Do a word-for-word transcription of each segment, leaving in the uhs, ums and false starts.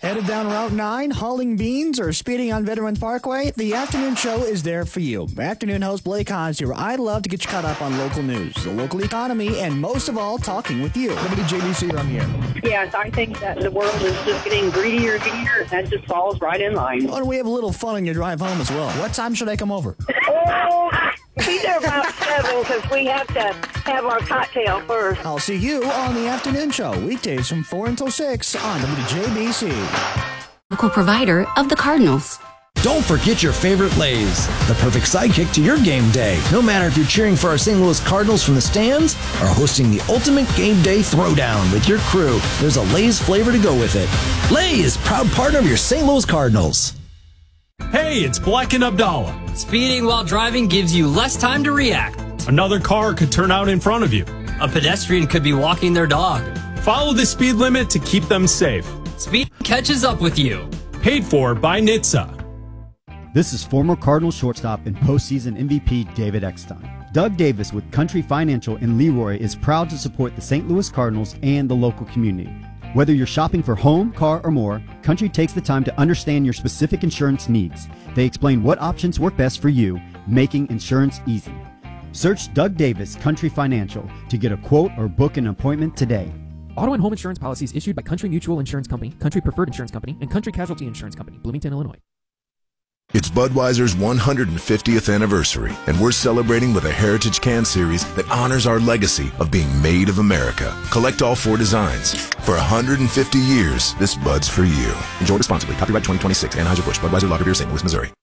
Headed down Route nine, hauling beans, or speeding on Veteran Parkway? The afternoon show is there for you. Afternoon host Blake Hans here. I love to get you caught up on local news, the local economy, and most of all, talking with you. W J B C, I'm here. Yes, I think that the world is just getting greedier and greedier. That just falls right in line. Oh, and we have a little fun on your drive home as well. What time should I come over? Oh, be there about seven because we have to have our cocktail first. I'll see you on the afternoon show, weekdays from four until six on W J B C. Local provider of the Cardinals. Don't forget your favorite Lay's, the perfect sidekick to your game day. No matter if you're cheering for our Saint Louis Cardinals from the stands or hosting the ultimate game day throwdown with your crew, there's a Lay's flavor to go with it. Lay's, proud partner of your Saint Louis Cardinals. Hey, it's Black and Abdallah. Speeding while driving gives you less time to react. Another car could turn out in front of you. A pedestrian could be walking their dog. Follow the speed limit to keep them safe. Speed catches up with you. Paid for by N H T S A. This is former Cardinals shortstop and postseason M V P David Eckstein. Doug Davis with Country Financial in Leroy is proud to support the Saint Louis Cardinals and the local community. Whether you're shopping for home, car, or more, Country takes the time to understand your specific insurance needs. They explain what options work best for you, making insurance easy. Search Doug Davis Country Financial to get a quote or book an appointment today. Auto and home insurance policies issued by Country Mutual Insurance Company, Country Preferred Insurance Company, and Country Casualty Insurance Company, Bloomington, Illinois. It's Budweiser's one hundred fiftieth anniversary, and we're celebrating with a Heritage Can Series that honors our legacy of being made of America. Collect all four designs. For one hundred fifty years, this Bud's for you. Enjoy responsibly. Copyright twenty twenty-six. Anheuser-Busch. Budweiser Lager Beer, Saint Louis, Missouri.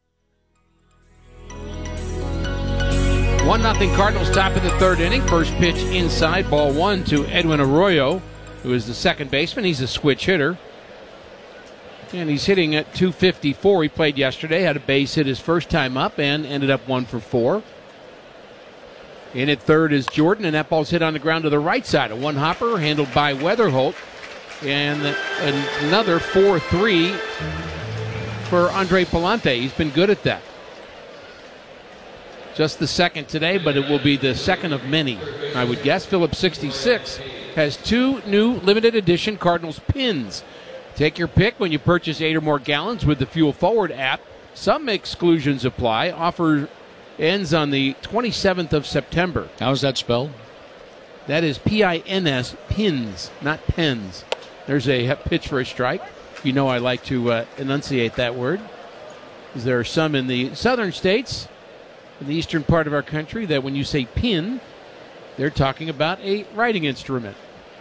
one nothing Cardinals top of the third inning. First pitch inside, ball one to Edwin Arroyo, who is the second baseman. He's a switch hitter. And he's hitting at two fifty-four. He played yesterday, had a base hit his first time up, and ended up one for four. In at third is Jordan, and that ball's hit on the ground to the right side. A one-hopper handled by Weatherholt. And another four three for Andre Palante. He's been good at that. Just the second today, but it will be the second of many, I would guess. Phillips sixty-six has two new limited edition Cardinals pins. Take your pick when you purchase eight or more gallons with the Fuel Forward app. Some exclusions apply. Offer ends on the twenty-seventh of September. How's that spelled? That is P I N S, pins, not pens. There's a pitch for a strike. You know I like to uh, enunciate that word. Because there are some in the southern states, in the eastern part of our country, that when you say pin, they're talking about a writing instrument.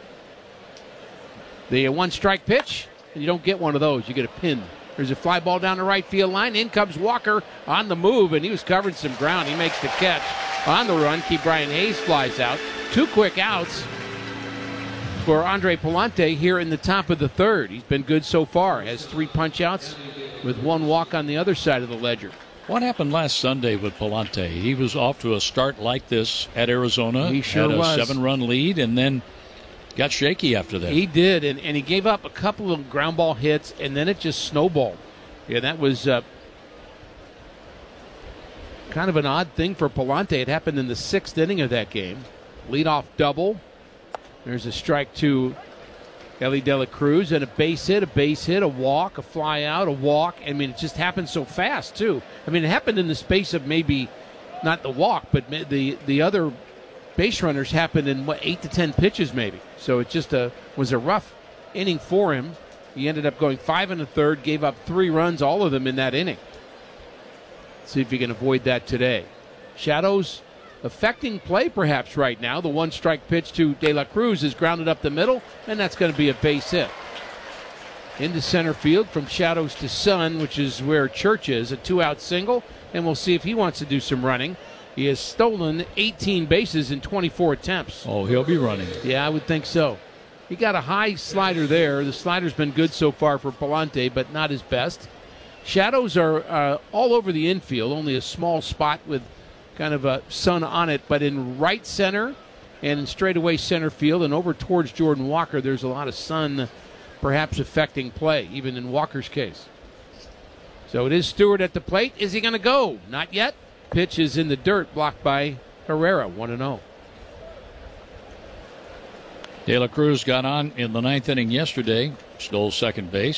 The one strike pitch, and you don't get one of those. You get a pin. There's a fly ball down the right field line. In comes Walker on the move, and he was covering some ground. He makes the catch on the run. Key Brian Hayes flies out. Two quick outs for Andre Palante here in the top of the third. He's been good so far. Has three punch outs with one walk on the other side of the ledger. What happened last Sunday with Palante? He was off to a start like this at Arizona. He sure had a was. seven-run lead, and then got shaky after that. He did, and, and he gave up a couple of ground ball hits, and then it just snowballed. Yeah, that was uh, kind of an odd thing for Palante. It happened in the sixth inning of that game. Leadoff double. There's a strike to Elly De La Cruz, and a base hit, a base hit, a walk, a fly out, a walk. I mean, it just happened so fast, too. I mean, it happened in the space of maybe not the walk, but the the other base runners happened in, what, eight to ten pitches maybe. So it just a, was a rough inning for him. He ended up going five and a third, gave up three runs, all of them in that inning. See if he can avoid that today. Shadows affecting play perhaps right now. The one strike pitch to De La Cruz is grounded up the middle, and that's going to be a base hit. Into center field from shadows to sun, which is where Church is, a two-out single, and we'll see if he wants to do some running. He has stolen eighteen bases in twenty-four attempts. Oh, he'll be running. Yeah, I would think so. He got a high slider there. The slider's been good so far for Palante, but not his best. Shadows are uh, all over the infield, only a small spot with kind of a sun on it, but in right center and in straightaway center field and over towards Jordan Walker, there's a lot of sun perhaps affecting play, even in Walker's case. So it is Stewart at the plate. Is he going to go? Not yet. Pitch is in the dirt, blocked by Herrera, one and oh. De La Cruz got on in the ninth inning yesterday, stole second base.